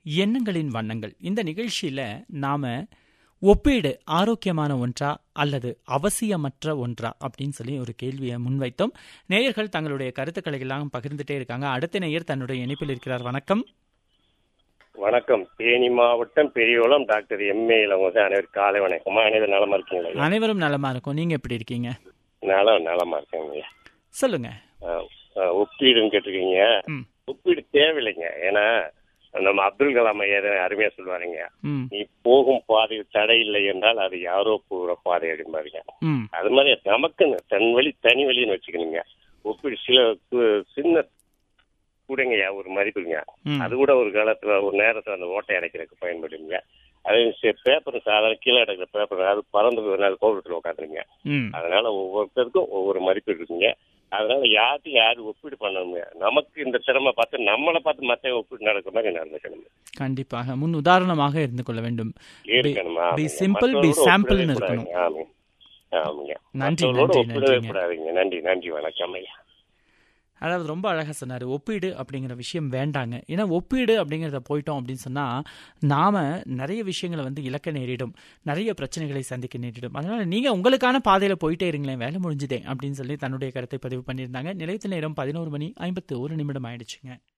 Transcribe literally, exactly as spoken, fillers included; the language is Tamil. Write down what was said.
எண்ணங்களின் வண்ணங்கள். இந்த நிகழ்ச்சியில நாம ஒப்பீடு ஆரோக்கியமான ஒன்றா அல்லது அவசியமற்ற ஒன்றா அப்படின்னு சொல்லி ஒரு கேள்வியை முன்வைத்தோம். நேயர்கள் தங்களுடைய கருத்துக்களை எல்லாம் பகிர்ந்துட்டே இருக்காங்க. அடுத்த நேயர் தன்னுடைய இணைப்பில் இருக்கிறார். வணக்கம். வணக்கம். தேனி மாவட்டம் பெரியகுளம் டாக்டர் எம் ஏ இளங்கோசை. அனைவரும் காலை வணக்கமா. அனைவரும் நலமா இருக்கீங்களா? அனைவரும் நலமா இருக்கும். நீங்க எப்படி இருக்கீங்க? நலம் நலமா இருக்கீங்க. சொல்லுங்க. ஒப்பீடுன்னு கேட்டிருக்கீங்க. ஒப்பீடு தேவையில்லைங்க. ஏன்னா நம்ம அப்துல் கலாம் ஐயா அருமையா சொல்லுவாருங்க, நீ போகும் பாதையில் தடை இல்லை என்றால் அது யாரோ போகிற பாதை அப்படிம்பாருங்க. அது மாதிரி நமக்குன்னு தன் வழி தனி வழின்னு வச்சுக்கணுங்க. ஒப்பீடு சில சின்ன கூடங்கய்யா ஒரு மதிப்புங்க. அது கூட ஒரு காலத்துல ஒரு நேரத்துல அந்த ஓட்டை அடைக்கிறதுக்கு பயன்படுங்க. அது பேப்பர் சாதாரண கீழே அடைக்கிற பேப்பர் அது பறந்து அது கோபுரத்துல உட்காந்துருங்க. அதனால ஒவ்வொருத்தருக்கும் ஒவ்வொரு மதிப்பு இருக்குங்க. அதனால யார்ட்டும் யாரும் ஒப்பீடு பண்ணணுங்க. நமக்கு இந்த திறமை பார்த்து நம்மளை பார்த்து மற்ற ஒப்பீடு நடக்கிற மாதிரி நடந்துக்கணும். கண்டிப்பாக முன் உதாரணமாக இருந்து கொள்ள வேண்டும். இருக்கணுமா? நன்றி நன்றி நன்றி வணக்கம் ஐயா. அதாவது ரொம்ப அழகாக சொன்னார். ஒப்பீடு அப்படிங்கிற விஷயம் வேண்டாங்க. ஏன்னா ஒப்பீடு அப்படிங்கிறத போயிட்டோம் அப்படின்னு சொன்னால் நாம் நிறைய விஷயங்களை வந்து இழக்க நேரிடும், நிறைய பிரச்சனைகளை சந்திக்க நேரிடும். அதனால் நீங்கள் உங்களுக்கான பாதையில் போயிட்டே இருங்களேன், வேலை முடிஞ்சுதே அப்படின்னு சொல்லி தன்னுடைய கருத்தை பதிவு பண்ணியிருந்தாங்க. நிலையத்தில் நேரம் பதினோரு மணி ஐம்பத்தி ஒரு நிமிடம் ஆயிடுச்சுங்க.